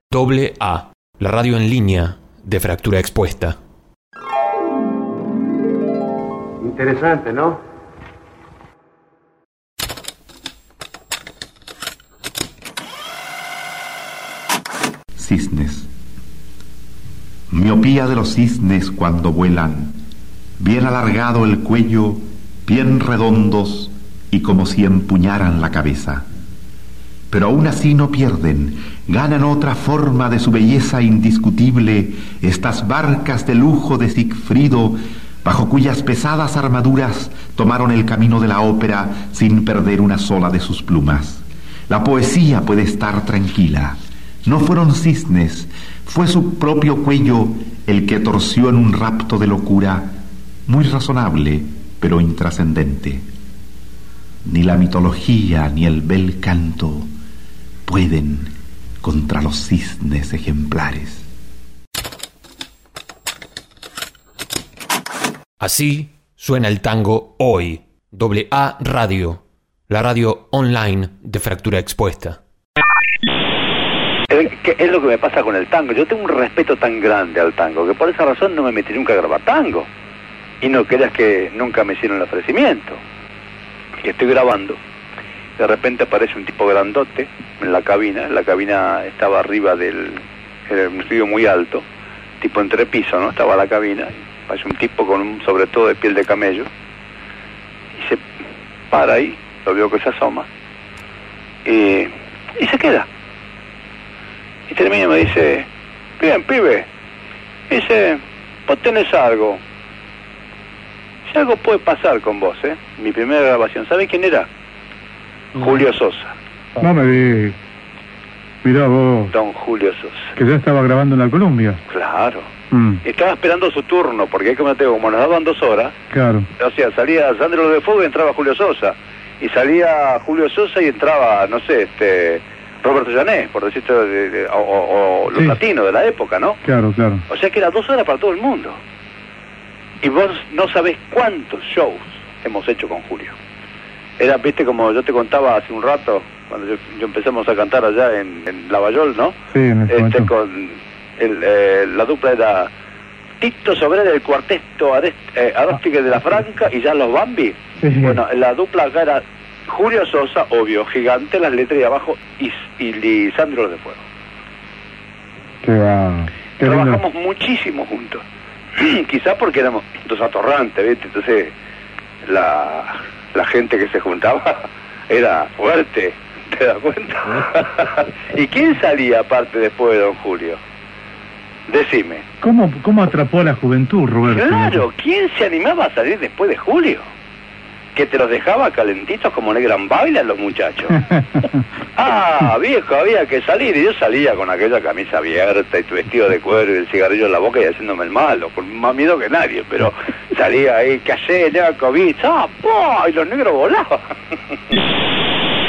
Doble A, la radio en línea de Fractura Expuesta. Interesante, ¿no? Cisnes. Miopía de los cisnes cuando vuelan, bien alargado el cuello, bien redondos y como si empuñaran la cabeza. Pero aún así no pierden, ganan otra forma de su belleza indiscutible estas barcas de lujo de Sigfrido, bajo cuyas pesadas armaduras tomaron el camino de la ópera sin perder una sola de sus plumas. La poesía puede estar tranquila. No fueron cisnes, fue su propio cuello el que torció en un rapto de locura, muy razonable, pero intrascendente. Ni la mitología ni el bel canto pueden contra los cisnes ejemplares. Así suena el tango hoy. Doble A Radio, la radio online de Fractura Expuesta. ¿Qué es lo que me pasa con el tango? Yo tengo un respeto tan grande al tango que por esa razón no me metí nunca a grabar tango. Y no creas que nunca me hicieron el ofrecimiento. Y estoy grabando. De repente aparece un tipo grandote en la cabina. La cabina estaba arriba era un estudio muy alto, tipo entrepiso, ¿no? Estaba la cabina. Aparece un tipo con un sobre todo de piel de camello. Y se para ahí, lo veo que se asoma. Y se queda. Y termina y me dice, bien, pibe. Dice, vos tenés algo. Si algo puede pasar con vos, ¿eh? Mi primera grabación, ¿sabés quién era? Julio Sosa. No me digas. Mirá vos. Don Julio Sosa. Que ya estaba grabando en la Columbia. Claro. Estaba esperando su turno, porque como nos daban 2 horas. Claro. O sea, salía Sandro de Fuego y entraba Julio Sosa. Y salía Julio Sosa y entraba, no sé, Roberto Llané, por decirte, o los latinos de la época, ¿no? Claro, claro. O sea que era 2 horas para todo el mundo. Y vos no sabés cuántos shows hemos hecho con Julio. Era, viste, como yo te contaba hace un rato, cuando yo empezamos a cantar allá en Lavallol, ¿no? Sí, en el momento. Con la dupla era Tito Sobrera del cuarteto Aróstique de la Franca y ya los Bambi. Sí. Bueno, la dupla acá era Julio Sosa, obvio, gigante, las letras de abajo, y Lisandro de Fuego. Qué va. Qué Trabajamos lindo. muchísimo juntos. Quizás porque éramos 2 atorrantes, ¿viste? Entonces la gente que se juntaba era fuerte, ¿te das cuenta? ¿Y quién salía aparte después de don Julio? Decime. ¿Cómo atrapó a la juventud, Roberto? Claro, ¿quién se animaba a salir después de Julio? Que te los dejaba calentitos como negran bailan los muchachos. Ah, viejo, había que salir. Y yo salía con aquella camisa abierta y tu vestido de cuero y el cigarrillo en la boca y haciéndome el malo, con más miedo que nadie. Pero salía ahí, ¿qué hacés, Jacob? ¡Ah, po! Y los negros volaban.